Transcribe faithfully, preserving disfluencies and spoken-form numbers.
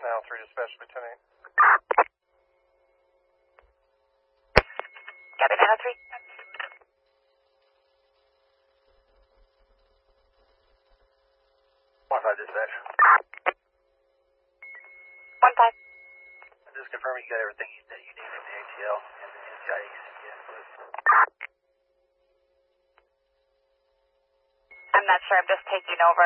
Now three dispatch Lieutenant. Copy nine oh three. One five dispatch. One five. Just confirming you got everything that you need in the A T L and the N C I E. Yes, please. I'm not sure. I'm just taking over.